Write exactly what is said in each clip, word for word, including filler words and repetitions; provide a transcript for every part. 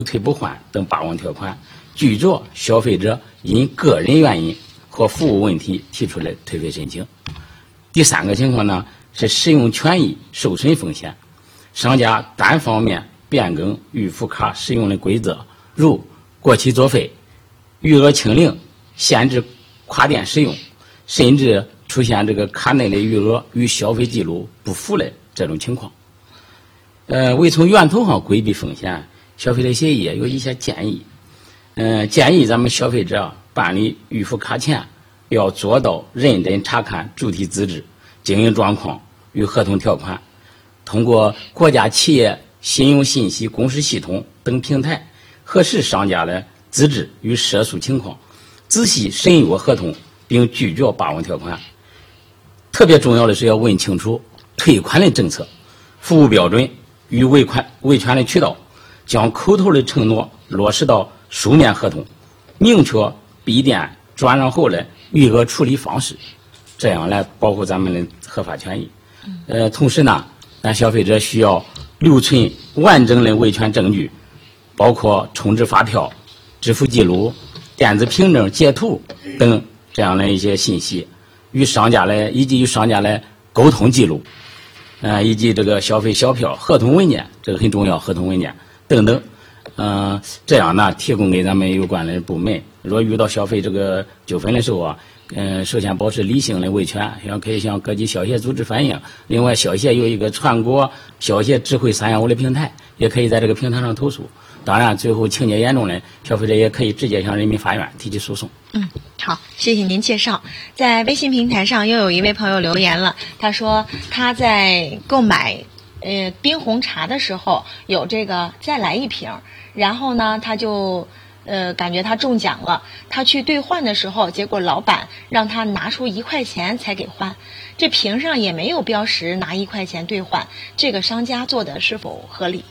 退不还等八种条款，拒绝消费者因个人原因或服务问题提出的退费申请。第三个情况呢是使用权益受损风险，商家单方面变更预付卡使用的规则，如过期作废、余额清零、限制跨店使用，甚至出现这个卡内的余额与消费记录不符的这种情况。呃，为从源头上规避风险，消费者协议有一些建议。呃，建议咱们消费者办理预付卡前，要做到认真查看主体资质、经营状况与合同条款，通过国家企业信用信息公示系统等平台核实商家的资质与涉诉情况，仔细审阅合同，并拒绝八种条款。特别重要的是要问清楚退款的政策、服务标准与维款维权的渠道，将口头的承诺落实到书面合同，明确闭店转让后的余额处理方式，这样来保护咱们的合法权益。呃，同时呢，咱消费者需要留存完整的维权证据，包括充值发票、支付记录、电子凭证截图等这样的一些信息，与商家的以及与商家的沟通记录，呃，以及这个消费小票、合同文件，这个很重要，合同文件等等。嗯、呃，这样呢，提供给咱们有关的部门。如果遇到消费这个纠纷的时候啊，嗯、呃，首先保持理性的维权，像可以向各级消协组织反映。另外，消协有一个全国消协智慧三幺五的平台，也可以在这个平台上投诉。当然，最后情节严重的消费者也可以直接向人民法院提起诉讼。 嗯，好，谢谢您介绍。在微信平台上又有一位朋友留言了，他说他在购买呃冰红茶的时候有这个再来一瓶，然后呢他就呃感觉他中奖了，他去兑换的时候，结果老板让他拿出一块钱才给换，这瓶上也没有标识拿一块钱兑换，这个商家做的是否合理？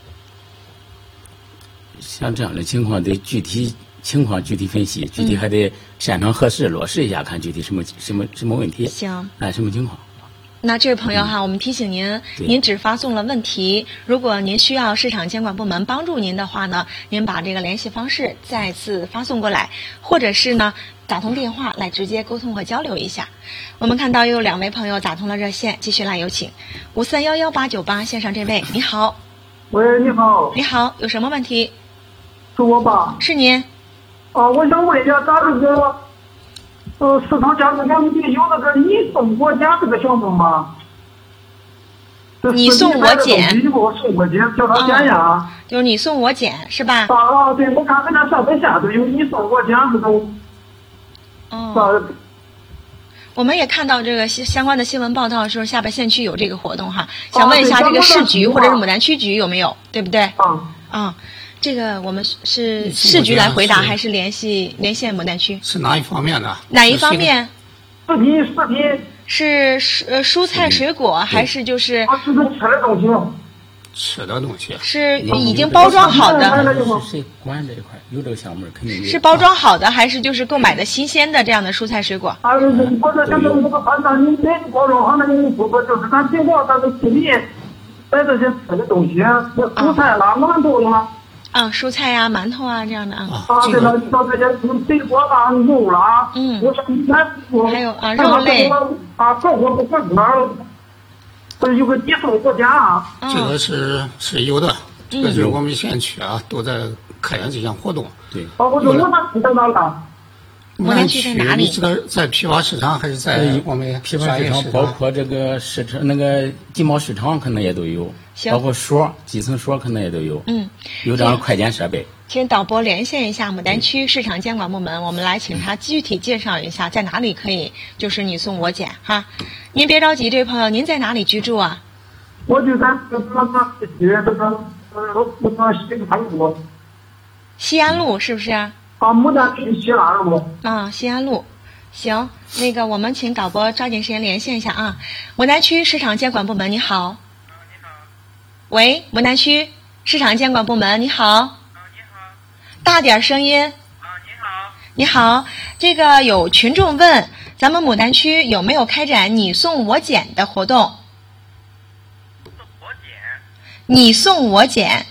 像这样的情况得具体情况具体分析，具体还得现场核实落实一下，看具体什么什么什么问题， 行， 哎，什么情况。 那这位朋友哈，嗯、我们提醒您，您只发送了问题，如果您需要市场监管部门帮助您的话呢，您把这个联系方式再次发送过来，或者是呢打通电话来直接沟通和交流一下。我们看到又有两位朋友打通了热线，继续来有请五三幺幺八九八线上这位，你好。 喂，你好。 你好，有什么问题？ 是我吧？ 是您。 啊，我想问一下，咱这个呃市场监管部门有那个你送我捡这个项目吗？ 你送我捡， 你给我送我捡，叫他检验、哦。 就是你送我捡是吧？ 啊，对，我看咱家上北线都有你送我捡这种。 哦。我们也看到这个相关的新闻报道，说下边县区有这个活动哈，想问一下这个市局或者是牡丹区局有没有，对不对？ 啊。 啊。这个我们是市局来回答，还是联系联系牡丹区？ 是哪一方面的？ 哪一方面？ 食品食品是蔬呃蔬菜水果，还是就是？ 啊，是吃的东西。 吃的东西。 是已经包装好的。 是谁管这一块？有这个项目肯定有。 是包装好的，还是就是购买的新鲜的这样的蔬菜水果？ 啊，我这就是这个按照你这包装好的，你不不就是咱平常咱们心里带这些吃的东西，蔬菜啦、馒头啦。 啊，蔬菜呀、啊、馒头啊这样的啊。 啊，对了，到这些水果啦、肉啦， 嗯， 我说你看我还有啊肉类啊，各国不管哪儿，不是有个你送国家啊？ 这个是是有的，这个就是我们县区啊都在开展这项活动。 对。 啊，我说我那在哪了？ 牡丹区在哪里？ 你知道在批发市场还是在我们批发市场？包括这个市场那个集贸市场可能也都有，包括所基层所可能也都有。 嗯， 有这样快检设备。 请导播连线一下牡丹区市场监管部门，我们来请他具体介绍一下在哪里可以就是你送我捡哈。您别着急，这位朋友，您在哪里居住啊？ 我就在这个这个这个呃那个西安路。 西安路是不是？ 啊，牡丹区西安路。 啊，西安路，行，那个我们请导播抓紧时间连线一下啊。牡丹区市场监管部门，你好。 啊，你好。 喂，牡丹区市场监管部门，你好。 啊，你好。 大点声音。 啊，你好。 你好，这个有群众问，咱们牡丹区有没有开展你送我捡的活动？ 送我捡。 你送我捡。